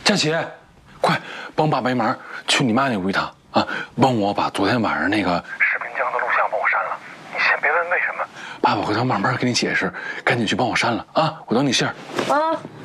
佳琪，快帮爸爸一忙，去你妈那屋一趟啊，帮我把昨天晚上那个视频江的录像帮我删了。你先别问为什么，爸爸回头慢慢跟你解释。赶紧去帮我删了啊，我等你信儿。 啊。